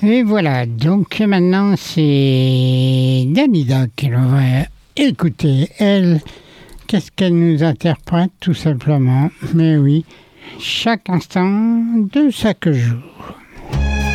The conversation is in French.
Et voilà, donc maintenant c'est Dalida que l'on va écouter. Elle, qu'est-ce qu'elle nous interprète tout simplement? Mais oui, chaque instant de chaque jour.